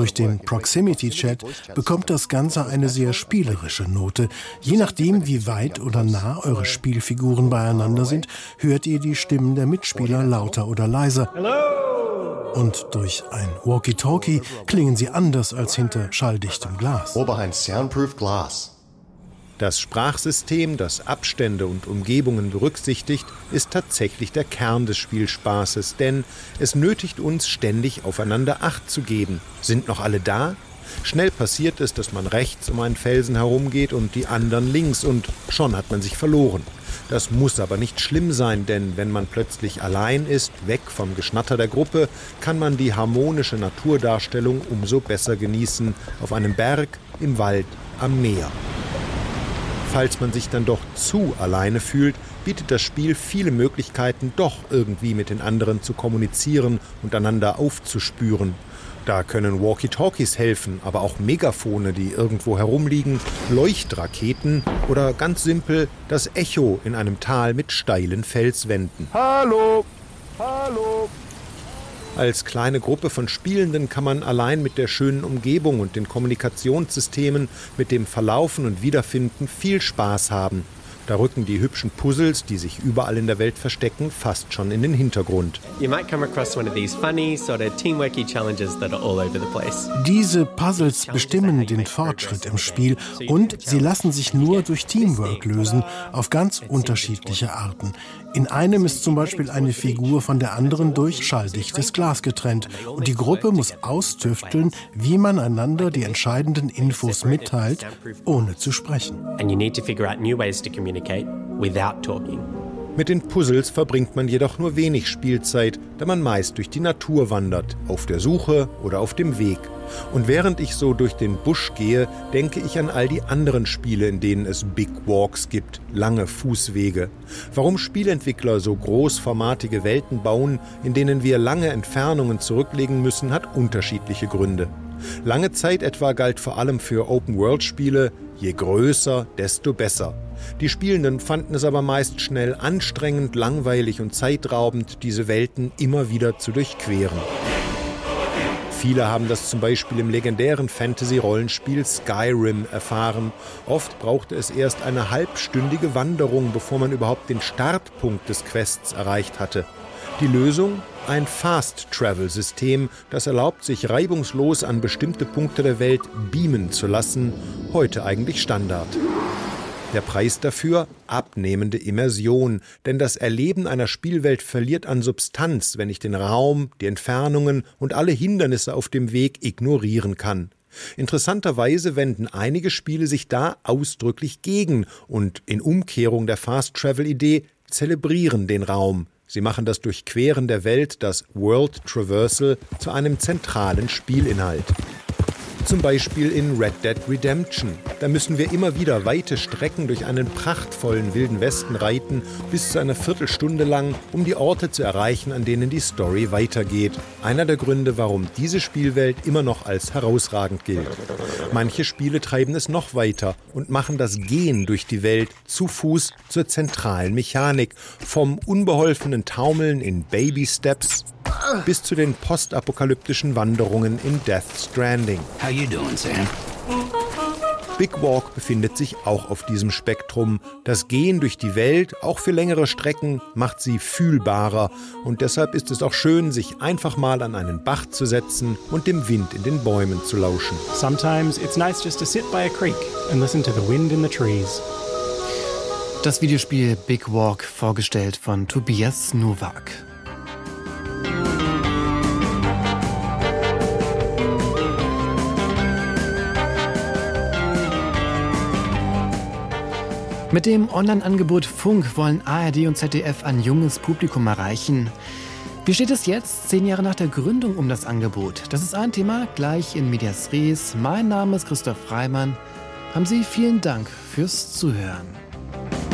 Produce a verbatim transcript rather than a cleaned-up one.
Durch den Proximity-Chat bekommt das Ganze eine sehr spielerische Note. Je nachdem, wie weit oder nah eure Spielfiguren beieinander sind, hört ihr die Stimmen der Mitspieler lauter oder leiser. Und durch ein Walkie-Talkie klingen sie anders als hinter schalldichtem Glas. Or behind soundproof glass. Das Sprachsystem, das Abstände und Umgebungen berücksichtigt, ist tatsächlich der Kern des Spielspaßes, denn es nötigt uns, ständig aufeinander Acht zu geben. Sind noch alle da? Schnell passiert es, dass man rechts um einen Felsen herumgeht und die anderen links, und schon hat man sich verloren. Das muss aber nicht schlimm sein, denn wenn man plötzlich allein ist, weg vom Geschnatter der Gruppe, kann man die harmonische Naturdarstellung umso besser genießen, auf einem Berg, im Wald, am Meer. Falls man sich dann doch zu alleine fühlt, bietet das Spiel viele Möglichkeiten, doch irgendwie mit den anderen zu kommunizieren und einander aufzuspüren. Da können Walkie-Talkies helfen, aber auch Megafone, die irgendwo herumliegen, Leuchtraketen oder ganz simpel das Echo in einem Tal mit steilen Felswänden. Hallo! Hallo! Als kleine Gruppe von Spielenden kann man allein mit der schönen Umgebung und den Kommunikationssystemen, mit dem Verlaufen und Wiederfinden viel Spaß haben. Da rücken die hübschen Puzzles, die sich überall in der Welt verstecken, fast schon in den Hintergrund. Diese Puzzles bestimmen den Fortschritt im Spiel und sie lassen sich nur durch Teamwork lösen, auf ganz unterschiedliche Arten. In einem ist zum Beispiel eine Figur von der anderen durch schalldichtes Glas getrennt und die Gruppe muss austüfteln, wie man einander die entscheidenden Infos mitteilt, ohne zu sprechen. Mit den Puzzles verbringt man jedoch nur wenig Spielzeit, da man meist durch die Natur wandert, auf der Suche oder auf dem Weg. Und während ich so durch den Busch gehe, denke ich an all die anderen Spiele, in denen es Big Walks gibt, lange Fußwege. Warum Spielentwickler so großformatige Welten bauen, in denen wir lange Entfernungen zurücklegen müssen, hat unterschiedliche Gründe. Lange Zeit etwa galt vor allem für Open-World-Spiele, je größer, desto besser. Die Spielenden fanden es aber meist schnell anstrengend, langweilig und zeitraubend, diese Welten immer wieder zu durchqueren. Viele haben das zum Beispiel im legendären Fantasy-Rollenspiel Skyrim erfahren. Oft brauchte es erst eine halbstündige Wanderung, bevor man überhaupt den Startpunkt des Quests erreicht hatte. Die Lösung? Ein Fast-Travel-System, das erlaubt, sich reibungslos an bestimmte Punkte der Welt beamen zu lassen, heute eigentlich Standard. Der Preis dafür? Abnehmende Immersion, denn das Erleben einer Spielwelt verliert an Substanz, wenn ich den Raum, die Entfernungen und alle Hindernisse auf dem Weg ignorieren kann. Interessanterweise wenden einige Spiele sich da ausdrücklich gegen und in Umkehrung der Fast-Travel-Idee zelebrieren den Raum. Sie machen das Durchqueren der Welt, das World Traversal, zu einem zentralen Spielinhalt. Zum Beispiel in Red Dead Redemption. Da müssen wir immer wieder weite Strecken durch einen prachtvollen Wilden Westen reiten, bis zu einer Viertelstunde lang, um die Orte zu erreichen, an denen die Story weitergeht. Einer der Gründe, warum diese Spielwelt immer noch als herausragend gilt. Manche Spiele treiben es noch weiter und machen das Gehen durch die Welt zu Fuß zur zentralen Mechanik. Vom unbeholfenen Taumeln in Baby Steps bis zu den postapokalyptischen Wanderungen in Death Stranding. How you doing, Sam? Big Walk befindet sich auch auf diesem Spektrum. Das Gehen durch die Welt, auch für längere Strecken, macht sie fühlbarer. Und deshalb ist es auch schön, sich einfach mal an einen Bach zu setzen und dem Wind in den Bäumen zu lauschen. Sometimes it's nice just to sit by a creek and listen to the wind in the trees. Das Videospiel Big Walk, vorgestellt von Tobias Nowak. Mit dem Online-Angebot Funk wollen A R D und Z D F ein junges Publikum erreichen. Wie steht es jetzt, zehn Jahre nach der Gründung, um das Angebot? Das ist ein Thema gleich in Medias Res. Mein Name ist Christoph Reimann. Haben Sie vielen Dank fürs Zuhören.